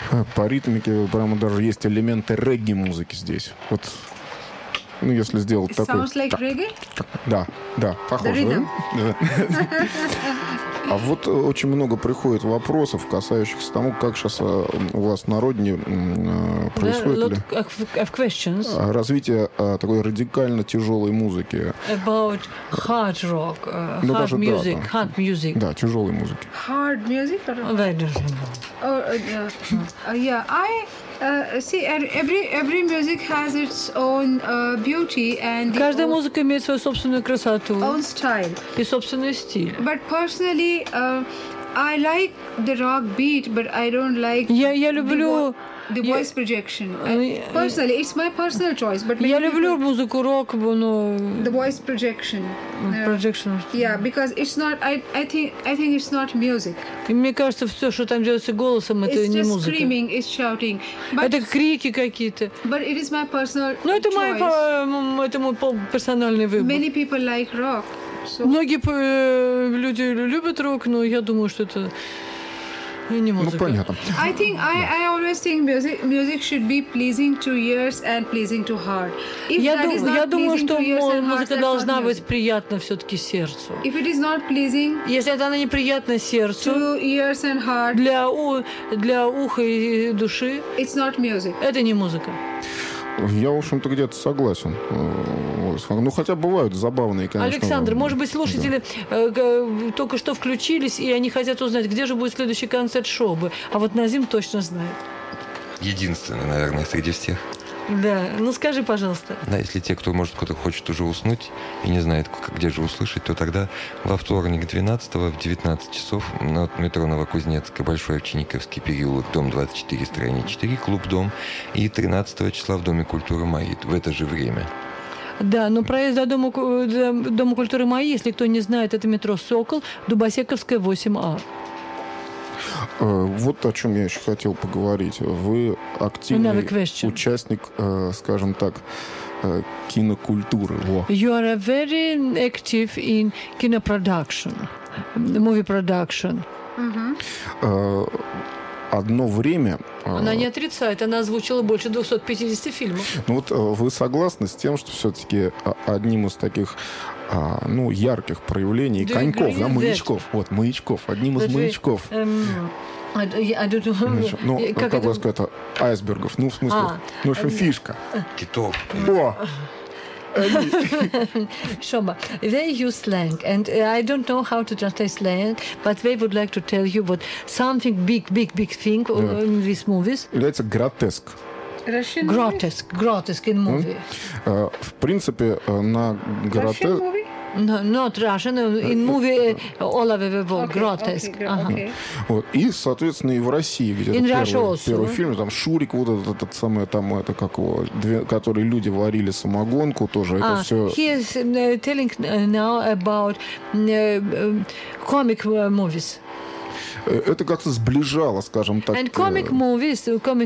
По ритмике прямо даже есть элементы регги-музыки здесь. Вот, ну, если сделать такой... Sounds like reggae? Да, похоже. Да? А вот очень много приходит вопросов, касающихся тому, как сейчас у вас на родине происходит развитие такой радикально тяжелой музыки. About hard rock, hard music. Да, тяжелой музыки. Hard music? See, every music has its own beauty and каждая музыка имеет свою собственную красоту, own style и собственный стиль. But personally, I like the rock beat, but I don't like я люблю the voice projection. Personally, it's my personal choice. But я люблю музыку рок, но the voice projection. Projection. Yeah, because it's not. I think it's not music. И мне кажется, все, что там делается голосом, это не музыка. It's just screaming, it's shouting. Это крики какие-то. But it is my personal choice. Это мой персональный выбор. Many people like rock. So. Многие люди любят рок, но я думаю, что это не музыка. Ну, понятно. I always think music should be pleasing to ears and pleasing to heart. Я думаю, что музыка должна быть приятна все-таки сердцу. If it is not pleasing, если она неприятна сердцу, to ears and heart, для уха и души, it's not music. Это не музыка. Я, в общем-то, где-то согласен. Ну, хотя бывают забавные, конечно. Александр, может быть, слушатели только что включились, и они хотят узнать, где же будет следующий концерт Шобы. А вот Назим точно знает. Единственный, наверное, среди всех. Да, ну скажи, пожалуйста. Да, если те, кто хочет уже уснуть и не знает, где же услышать, то тогда во вторник 12-го в 19 часов на метро Новокузнецкая, Большой Овчинниковский переулок, дом 24, строение 4, клуб «Дом», и 13 числа в Доме культуры «Маит» в это же время. Да, но проезд до Дома культуры «Маи», если кто не знает, это метро «Сокол», Дубосековская, 8А. Вот о чем я еще хотел поговорить. Вы активный участник, скажем так, кинокультуры. You are very active in kino production, movie production. Одно время... Она не отрицает, она озвучила больше 250 фильмов. Ну вот вы согласны с тем, что все-таки одним из таких ярких проявлений коньков, да, маячков, одним из маячков. Как бы сказать, айсбергов, в смысле, фишка. Китов. О! Shoba, they use slang, and I don't know how to translate slang, but they would like to tell you what something big thing in these movies. Является гротеск. Grotesque in movie. В принципе, на гротеск... No, not Russian. In movie all of it was grotesque. Вот. И, соответственно, и в России, ведь это первый фильм, там Шурик, вот этот самый, там это как его, который люди варили самогонку, тоже это все. He is telling now about comic movies. Это как-то сближало, скажем так. And comic movies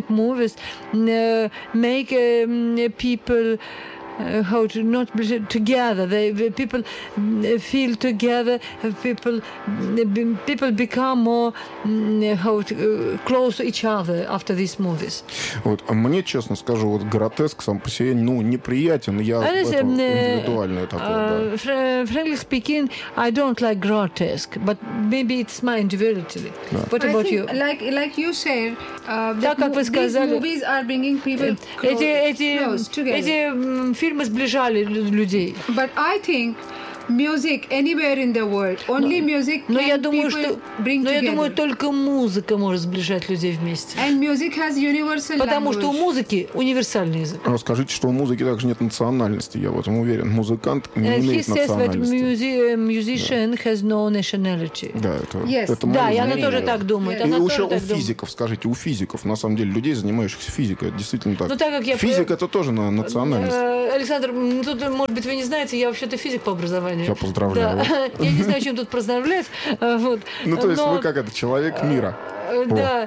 make people how to not be together. People feel together. People become more close to each other after these movies. Вот, мне, честно скажу, вот гротеск сам по себе, неприятен. Я индивидуальное такое. Frankly speaking, I don't like grotesque, but maybe it's my individuality. What about you? Like you said, так как вы сказали, movies are bringing people close together. Эти фильмы сближали людей. But I think music anywhere in the world, only music can people bring together. Но я думаю, только музыка может сближать людей вместе. And music has universal Потому что у музыки универсальный язык. Скажите, что у музыки также нет национальности, я в этом уверен. Музыкант не имеет национальности. Musician has no nationality. Да, это да, и она тоже так думает. И еще у физиков, скажите, у физиков, на самом деле, людей, занимающихся физикой, это действительно так. Физика — это тоже национальность. Александр, тут, может быть, вы не знаете, я вообще-то физик по образованию. Я поздравляю. Да. Я не знаю, чем тут поздравлять. Вот. Ну, то есть вы как это, человек мира. Да.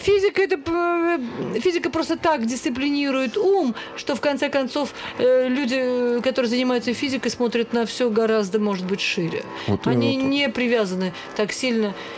Физика просто так дисциплинирует ум, что в конце концов люди, которые занимаются физикой, смотрят на все гораздо, может быть, шире. Они не привязаны так сильно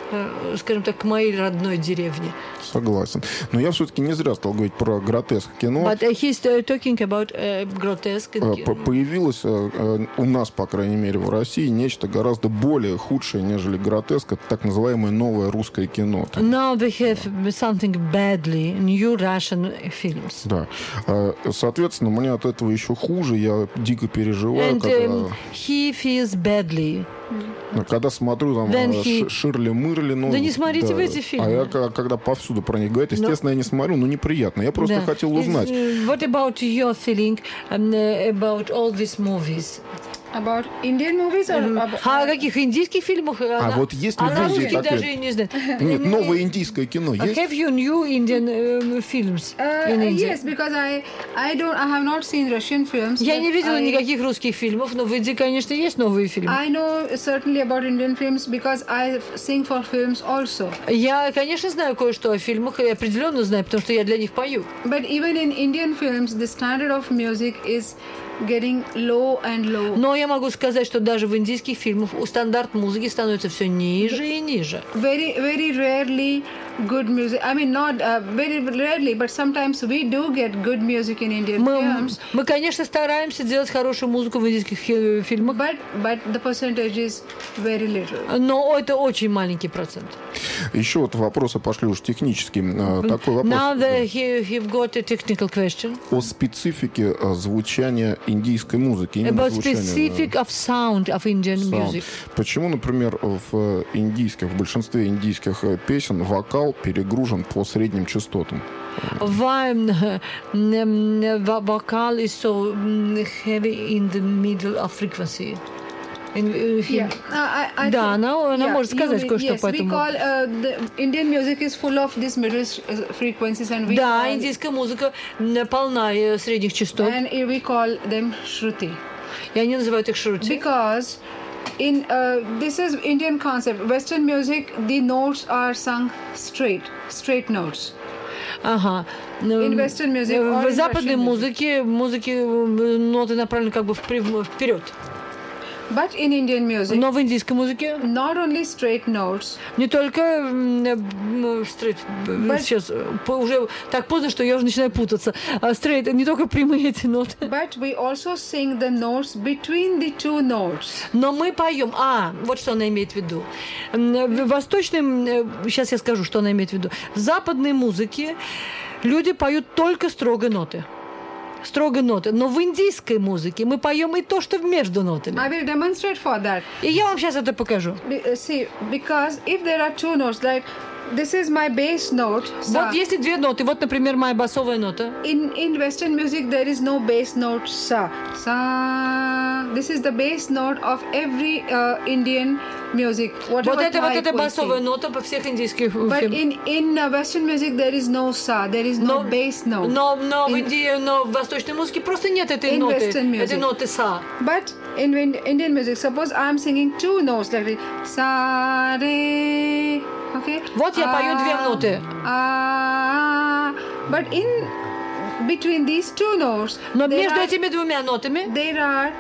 скажем так, к моей родной деревне. Согласен. Но я все-таки не зря стал говорить про гротеск кино. But he's talking about grotesque. Появилось у нас, по крайней мере, в России нечто гораздо более худшее, нежели гротеск. Это так называемое новое русское кино. Now we have something badly, new Russian films. Да. Соответственно, мне от этого еще хуже. Я дико переживаю, And he feels badly. Когда смотрю там Ширли-Мырли, да не смотрите вы эти фильмы. А я когда повсюду про них говорят, естественно, я не смотрю, но неприятно. Я просто хотел узнать. What about your feeling about all these movies? About Indian movies or о каких индийских фильмах? Вот есть ли в Индии даже не знаю. Нет, новое индийское кино есть? Have you new Indian films in India? Yes, because I have not seen Russian films. Я не видела никаких русских фильмов, но в Индии, конечно, есть новые фильмы. I know certainly about Indian films because I sing for films also. Я, конечно, знаю кое-что о фильмах, и определенно знаю, потому что я для них пою. But even in Indian films, the standard of music is getting low and low. Но я могу сказать, что даже в индийских фильмах стандарт музыки становится все ниже и ниже. Very, very rarely good music. I mean, not very rarely, but sometimes we do get good music in Indian films. Мы, конечно, стараемся делать хорошую музыку в индийских фильмах. But the percentage is very little. Но это очень маленький процент. Еще вот вопросы пошли уж технические. Такой вопрос. Now you've got a technical question. О специфике звучания индийской музыки. About specific of sound of Indian music. Почему, например, в большинстве индийских песен вокал перегружен по средним частотам? Why vocal is so heavy in the middle of frequency? Да, она может сказать кое-что по этому. Indian music is full of these middle frequencies, and да, индийская музыка полна средних частот. And we call them shruti. И они называют их шрути. Because this is Indian concept. Western music, the notes are sung straight notes. Ага. In Western music, в западной музыке ноты направлены как бы вперед. But in Indian music, но в индийской музыке not only straight notes, не только straight, сейчас уже так поздно, что я уже начинаю путаться. Straight, не только прямые эти ноты. But we also sing the notes between the two notes. Но мы поем. Вот что она имеет в виду. В восточном, сейчас я скажу, что она имеет в виду. В западной музыке люди поют только строго ноты. Строго ноты. Но в индийской музыке мы поем и то, что между нотами. I will demonstrate for that. И я вам сейчас это покажу. See, because if there are two notes, like this is my bass note. Вот есть две ноты. Вот, например, моя басовая нота. In Western music, there is no bass note sa. This is the bass note of every Indian music. Вот это басовая нота по всех индийских. But in Western music, there is no sa. There is no bass note. Но в восточной музыке просто нет этой ноты. Этой ноты sa. But in Indian music, suppose I am singing two notes like sa re. Okay. Вот я пою две ноты. But in between these two notes, но между этими двумя нотами, there are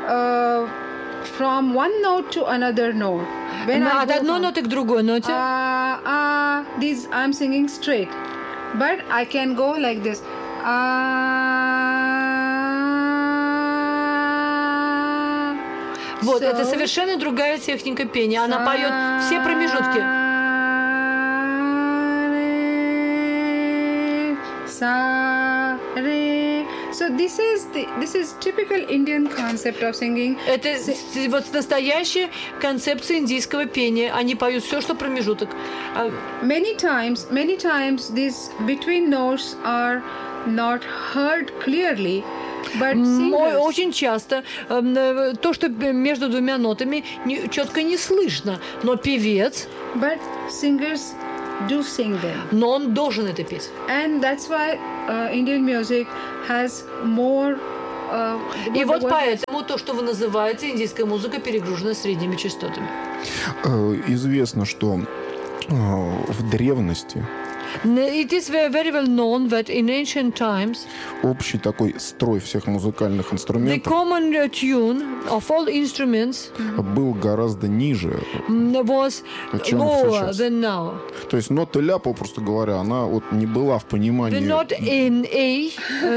from one note to another note. От одной ноты к другой ноте. These I'm singing straight, but I can go like this. Вот это совершенно другая техника пения. Она поет все промежутки. So this is typical Indian concept of singing. Это вот настоящая концепция индийского пения. Они поют все, что промежуток. Many times these between notes are not heard clearly. Очень часто то, что между двумя нотами, четко не слышно. Но певец. But singers do sing them. Но он должен это петь. And that's why Indian music has more. И вот поэтому то, что вы называете индийская музыка, перегружена средними частотами. Известно, что в древности It is very well known that in ancient times Общий такой строй всех музыкальных the инструментов common tune of all instruments был гораздо ниже. was Чем lower сейчас. than now. То есть нота ля, попросту говоря, она вот не была в We're понимании. not in A.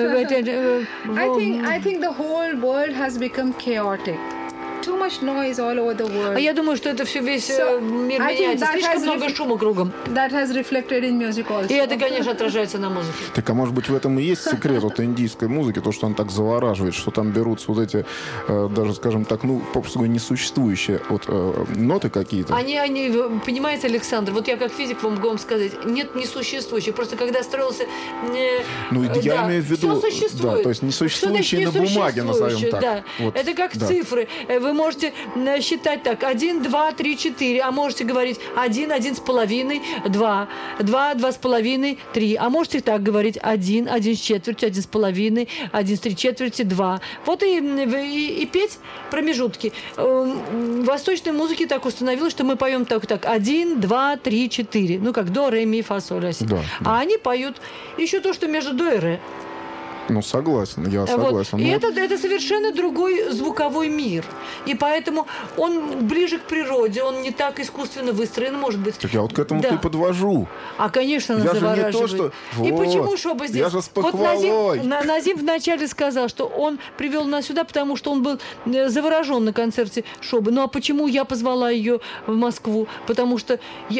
I think the whole world has become chaotic. Too much noise all over the world. А я думаю, что это все весь мир I think меняется. that Слишком has много ref- шума кругом. That has reflected in music also. И это, конечно, отражается на музыке. Так, а может быть, в этом и есть секрет вот индийской музыки, то, что она так завораживает, что там берутся вот эти, даже, скажем так, ну, попросту говоря, несуществующие вот, ноты какие-то. Они, понимаете, Александр, вот я как физик могу вам сказать, нет несуществующих. Просто когда строился... Ну, я да, имею в виду, все существует. да, то есть несуществующие Что на значит бумаге, назовем несуществующие? так. Да. Вот, Это как да. цифры. Вы можете считать так, 1, 2, 3, 4, а можете говорить 1, 1,5, 2, 2, 2,5, 3, а можете так говорить 1, 1 с четвертью, 1,5, 1 с 3/4, 2. Вот и петь промежутки. В восточной музыке так установилось, что мы поем так, 1, 2, 3, 4. Ну, как до, ре, ми, фа, соль, ля, си. Да, да. А они поют еще то, что между до и ре. Ну, согласен, я Вот. согласен. И Ну, это совершенно другой звуковой мир. И поэтому он ближе к природе, он не так искусственно выстроен, может быть. так я вот к этому Да. и подвожу. А, конечно, она Я же не завораживает. то, что- И Вот. почему шоба здесь? Я же с Вот похвалой. Назим вначале сказал, что он привел нас сюда, потому что он был заворожен на концерте шобы. Ну а почему я позвала ее в Москву? Потому что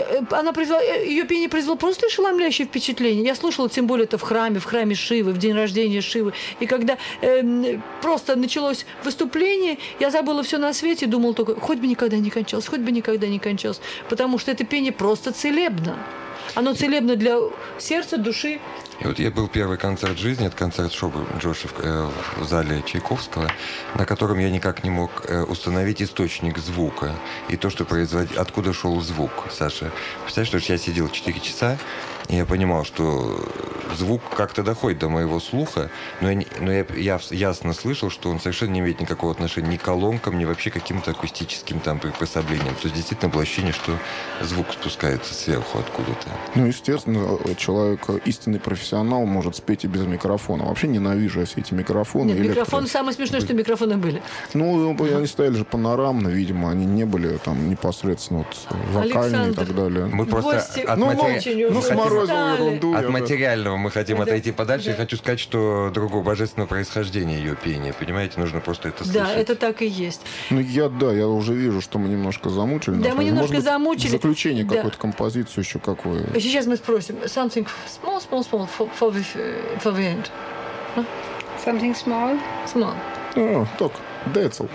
ее пение произвело просто ошеломляющее впечатление. Я слушала, тем более это в храме Шивы, в день рождения Шивы. И когда просто началось выступление, я забыла все на свете и думала только, хоть бы никогда не кончалось, хоть бы никогда не кончалось. Потому что это пение просто целебно. Оно целебно для сердца, души. И вот я был первый концерт в жизни, это концерт шобы Джоши в зале Чайковского, на котором я никак не мог установить источник звука и то, что откуда шел звук, Саша. Представляешь, что я сидел 4 часа, и я понимал, что звук как-то доходит до моего слуха, но я ясно слышал, что он совершенно не имеет никакого отношения ни к колонкам, ни вообще к каким-то акустическим там приспособлениям. То есть действительно было ощущение, что звук спускается сверху откуда-то. Ну, естественно, человек, истинный профессионал, может спеть и без микрофона. Вообще ненавижу я все эти микрофоны. Нет, микрофон, самое смешное, что микрофоны были. Ну, они стояли же панорамно, видимо, они не были там непосредственно вот, вокальные и так далее. Мы просто Гости от очень уже сморозил устали. ерунду. От материального мы хотим отойти подальше. Да. Я хочу сказать, что другого божественного происхождения ее пения. Понимаете, нужно просто это слышать. Да, это так и есть. Ну, я уже вижу, что мы немножко замучили. Да, нас. мы немножко Может быть, замучили. В заключение Да. какую-то композицию еще какую. Сейчас мы спросим. Something small for the end. Something small. Small. Так, Децл.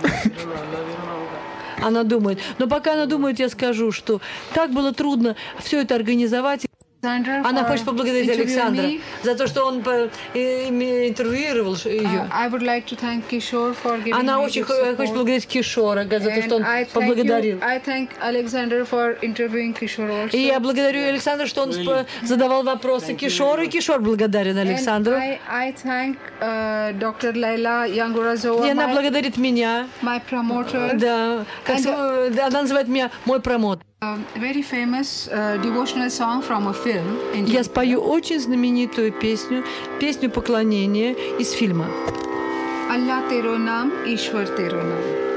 Она думает. Но пока она думает, я скажу, что так было трудно все это организовать. Она хочет поблагодарить Александра за то, что он интервьюировал ее. I would like to thank Kishore for giving Она me очень this support. хочет поблагодарить Кишора за то, что он And I thank поблагодарил. you- I thank Alexander for interviewing Kishore also. И я благодарю Александра, что он задавал вопросы Кишору, и Кишор благодарен Александру. And I thank Dr. Laila Yangurazova, И она благодарит меня. my promoter, Да, она называет меня мой промот. very famous devotional song from a film. Я спою очень знаменитую песню поклонения из фильма. Allah Tero Naam, Ishwar Tero Naam.